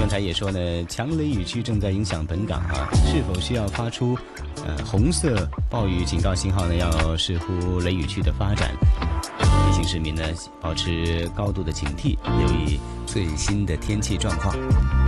文台也说呢，强雷雨区正在影响本港啊，是否需要发出红色暴雨警告信号呢？要视乎雷雨区的发展。提醒市民呢，保持高度的警惕，留意最新的天气状况。